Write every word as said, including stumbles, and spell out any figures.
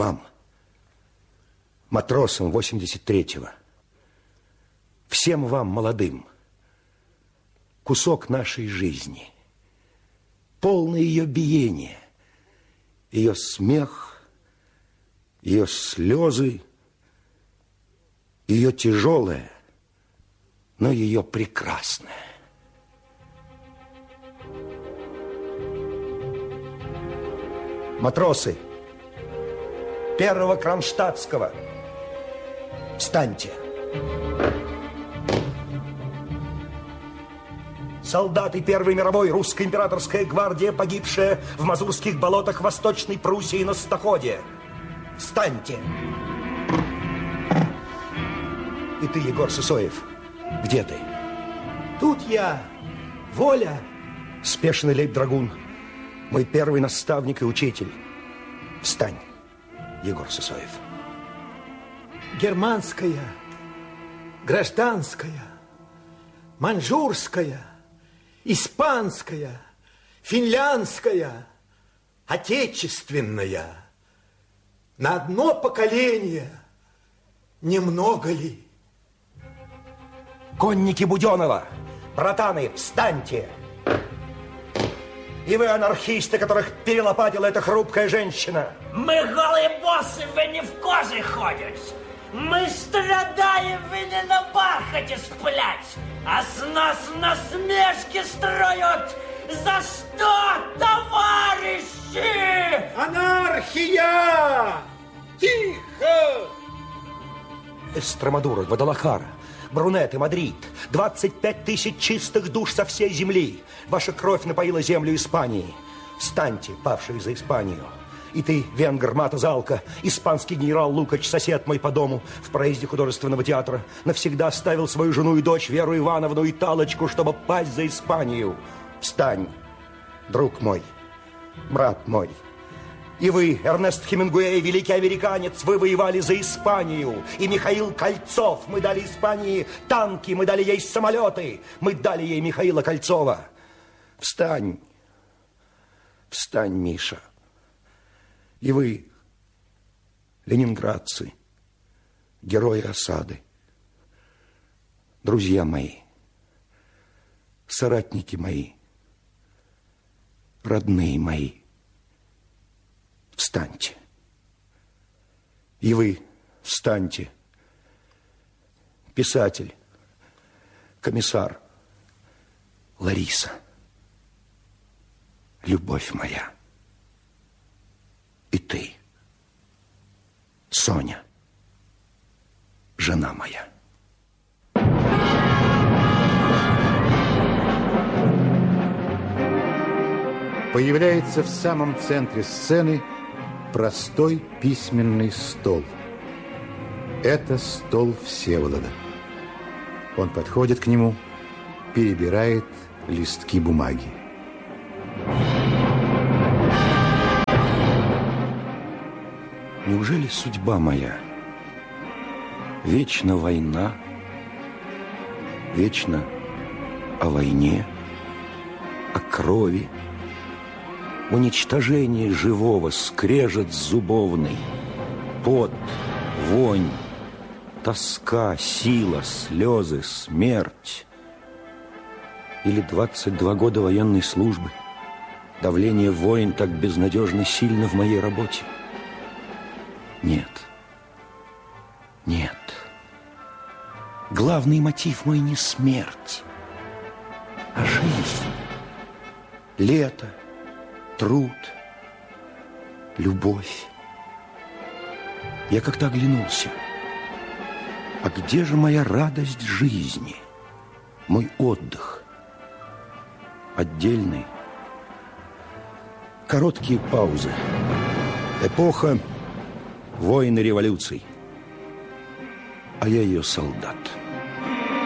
вам, матросам восемьдесят третьего, всем вам, молодым, кусок нашей жизни, полное ее биение, ее смех, ее слезы, ее тяжелое, но ее прекрасное. Матросы первого Кронштадтского, встаньте. Солдаты Первой мировой, русская императорская гвардия, погибшая в Мазурских болотах Восточной Пруссии на Стаходе, встаньте. И ты, Егор Сысоев, где ты? Тут я, Воля. Спешный лейб-драгун, мой первый наставник и учитель. Встань, Егор Сысоев. Германская, гражданская, маньчжурская, испанская, финляндская, отечественная. На одно поколение немного ли? Конники Буденова, братаны, встаньте! И вы, анархисты, которых перелопатила эта хрупкая женщина. Мы голые боссы, вы не в коже ходите. Мы страдаем, вы не на бархате сплять. А с нас насмешки строят. За что, товарищи? Анархия! Тихо! Эстромадура, Гвадалахара, Брунет и Мадрид. двадцать пять тысяч чистых душ со всей земли. Ваша кровь напоила землю Испании. Встаньте, павшие за Испанию. И ты, венгр Мата Залка, испанский генерал Лукач, сосед мой по дому, в проезде художественного театра, навсегда оставил свою жену и дочь Веру Ивановну и Талочку, чтобы пасть за Испанию. Встань, друг мой, брат мой. И вы, Эрнест Хемингуэй, великий американец, вы воевали за Испанию. И Михаил Кольцов, мы дали Испании танки, мы дали ей самолеты, мы дали ей Михаила Кольцова. Встань, встань, Миша. И вы, ленинградцы, герои осады, друзья мои, соратники мои, родные мои, встаньте. И вы встаньте, писатель, комиссар, Лариса, любовь моя. И ты, Соня, жена моя. Появляется в самом центре сцены простой письменный стол. Это стол Всеволода. Он подходит к нему, перебирает листки бумаги. Неужели судьба моя вечно война, вечно о войне, о крови, уничтожение живого, скрежет зубовный, пот, вонь, тоска, сила, слезы, смерть? Или двадцать два года военной службы, давление войн так безнадежно сильно в моей работе? Нет, нет. Главный мотив мой не смерть, а жизнь. Лето, труд, любовь. Я как-то оглянулся. А где же моя радость жизни, мой отдых? Отдельный. Короткие паузы. Эпоха войн и революций. А я ее солдат.